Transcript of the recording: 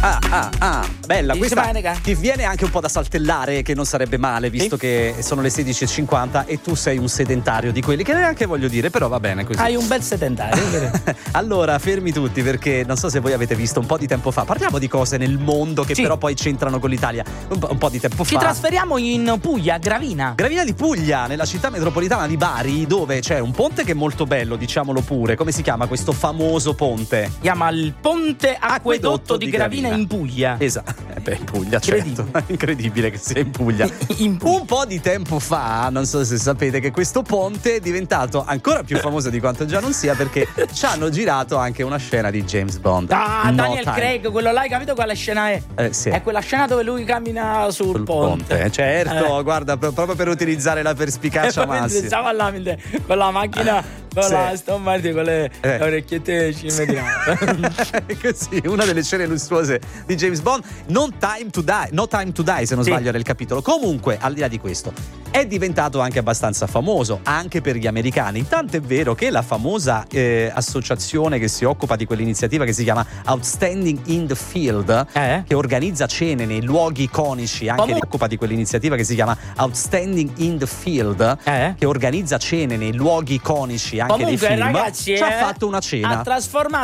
Bella, questa Manica. ti viene anche un po' da saltellare, che non sarebbe male, visto che sono le 16:50 e tu sei un sedentario di quelli, che neanche voglio dire, però va bene così. Hai un bel sedentario. Allora, fermi tutti, perché non so se voi avete visto un po' di tempo fa, parliamo di cose nel mondo che però poi c'entrano con l'Italia. Un po' di tempo Ci fa trasferiamo in Puglia, Gravina di Puglia, nella città metropolitana di Bari, dove c'è un ponte che è molto bello, diciamolo pure. Come si chiama questo famoso ponte? Si chiama il Ponte Acquedotto di Gravina in Puglia. Esatto, in Puglia, certo. Incredibile che sia in Puglia. Un po' di tempo fa, non so se sapete, che questo ponte è diventato ancora più famoso di quanto già non sia, perché ci hanno girato anche una scena di James Bond. Daniel Craig, quello là, hai capito quale scena è? Sì. È quella scena dove lui cammina sul ponte. Certo, guarda, proprio per utilizzare la perspicacia massima. Stava là con la macchina, con la Aston Martin, con le orecchiette cinematiche. Così, una delle scene lussuose di James Bond. No Time to Die, se non sbaglio era il capitolo. Comunque, al di là di questo, è diventato anche abbastanza famoso anche per gli americani, tanto è vero che la famosa associazione che si occupa di quell'iniziativa che si chiama Outstanding in the Field, che organizza cene nei luoghi iconici, anche occupa di quell'iniziativa che si chiama Outstanding in the Field, che organizza cene nei luoghi iconici anche dei film, ragazzi, ci ha fatto una cena, ha trasformato